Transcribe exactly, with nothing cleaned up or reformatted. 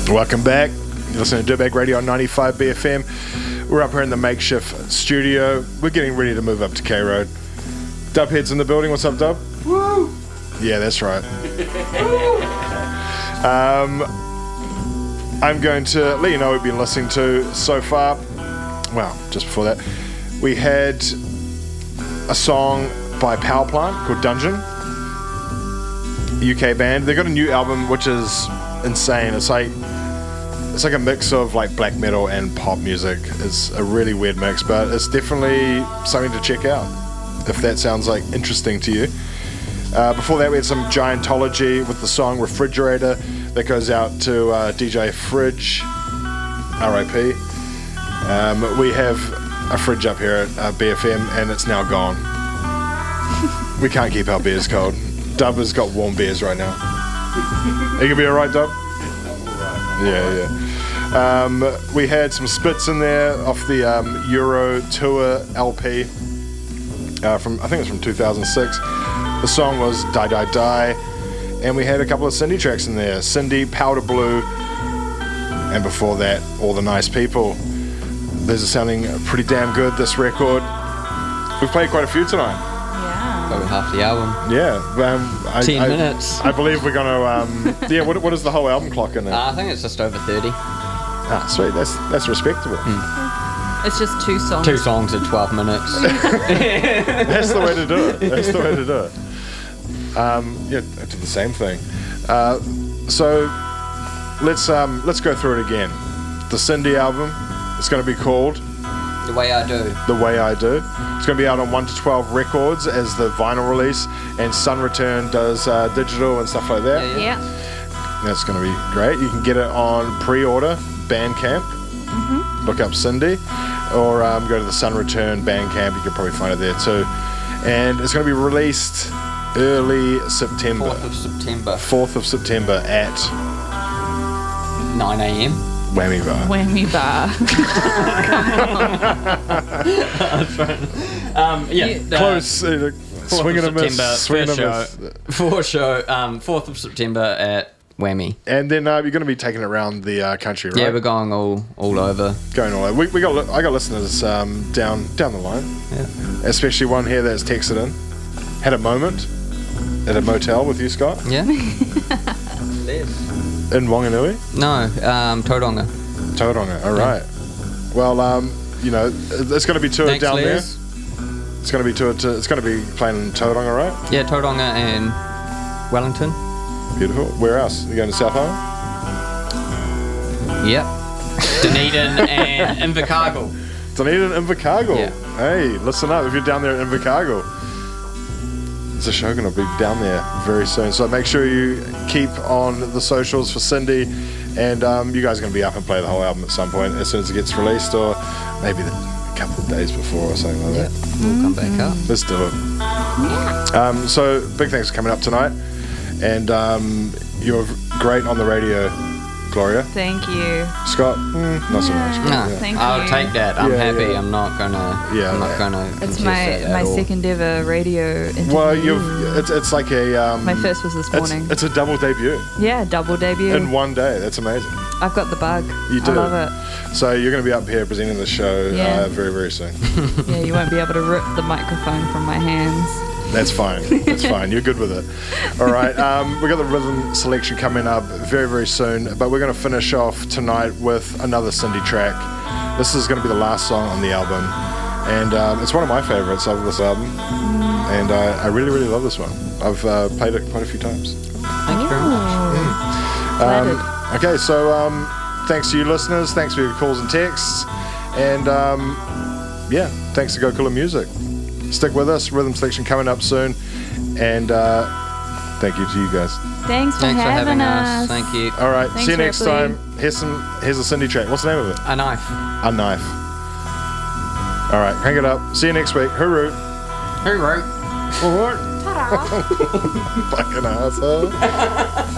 Welcome back. You're listening to Dirtbag Radio on ninety-five B F M. We're up here in the makeshift studio. We're getting ready to move up to K Road. Dubhead's in the building. What's up, Dub? Woo! Yeah, that's right. um, I'm going to let you know what we've been listening to so far. Well, just before that, we had a song by Power Plant called Dungeon. U K band. They've got a new album which is insane. It's like it's like a mix of like black metal and pop music. It's a really weird mix, but it's definitely something to check out if that sounds like interesting to you. Uh, before that, we had some Giantology with the song Refrigerator that goes out to uh, D J Fridge, R I P. Um, we have a fridge up here at uh, B F M and it's now gone. We can't keep our beers cold. Dub has got warm beers right now. Are you gonna be alright, Dub? Yeah, yeah. Um, we had some spits in there off the um, Euro Tour L P uh, from, I think it was from two thousand six. The song was Die Die Die, and we had a couple of Cindy tracks in there. Cindy, Powder Blue, and before that, All the Nice People. These are sounding pretty damn good, this record. We've played quite a few tonight. Over half the album. Yeah. Um, I, Ten I, minutes. I believe we're going to... Um, yeah, what, what is the whole album clock in there? Uh, I think it's just over thirty. Ah, sweet. That's that's respectable. Hmm. It's just two songs. Two songs at twelve minutes. That's the way to do it. That's the way to do it. Um, yeah, I did the same thing. Uh, so let's um, let's go through it again. The Cindy album. It's going to be called The Way I Do. The Way I Do. It's going to be out on one to twelve Records as the vinyl release, and Sun Return does uh, digital and stuff like that. Yeah, yeah. Yeah. That's going to be great. You can get it on pre-order, Bandcamp. Mm-hmm. Look up Cindy, or um, go to the Sun Return Bandcamp. You can probably find it there too. And it's going to be released early September. fourth of September. fourth of September at nine a.m. Whammy Bar. Whammy Bar. um, yeah. You- uh, Close. Uh, fourth swing of and a miss. September, Swing and first a show. miss. For show, um, fourth of September at Whammy. And then uh, you're going to be taking it around the uh, country, right? Yeah, we're going all all over. Going all over. We, we got li- I got listeners um, down down the line. Yeah. Especially one here that's texted in. Had a moment at a motel with you, Scott, Yeah. in Wanganui. No, um, Tauranga. Tauranga. All right. Well, um, you know, it's going to be toured Thanks, down Les. there. It's going to be toured. To, it's going to be playing in Tauranga, right? Yeah, Tauranga and Wellington. Beautiful. Where else? You going to South Island? Yep. Dunedin and Invercargill. Dunedin and Invercargill. Yeah. Hey, listen up if you're down there in Invercargill. There's a show going to be down there very soon. So make sure you keep on the socials for Cindy. And um, you guys are going to be up and play the whole album at some point as soon as it gets released, or maybe the, a couple of days before or something like Yep. that. We'll come back up. Let's do it. Um, so big thanks for coming up tonight. And um, you were great on the radio, Gloria. Thank you. Scott, mm, not so much. but No, yeah. Thank I'll you. take that. I'm Yeah, happy. yeah. I'm not gonna. Yeah, I'm not yeah. gonna. It's contest my that at my all. second ever radio interview. Well, you've it's it's like a um, My first was this it's, morning. it's a double debut Yeah, double debut. in one day. That's amazing. I've got the bug. You do. I love it. So you're going to be up here presenting the show Yeah. uh, very very soon. Yeah, you won't be able to rip the microphone from my hands. That's fine. That's fine. You're good with it. All right. Um, we got the rhythm selection coming up very, very soon, but we're going to finish off tonight with another Cindy track. This is going to be the last song on the album, and um, it's one of my favorites of this album, and I, I really, really love this one. I've uh, played it quite a few times. Thank you very much. Um, okay, so um, thanks to you listeners. Thanks for your calls and texts, and um, yeah, thanks to Go Killer Music. Stick with us. Rhythm selection coming up soon. And uh, thank you to you guys. Thanks for, Thanks for having, having us. us. Thank you. All right. Thanks, see you next Ripley. time. Here's some. Here's a Cindy track. What's the name of it? A knife. A Knife. All right. Crank it up. See you next week. Hooroo. Who wrote? Fucking asshole.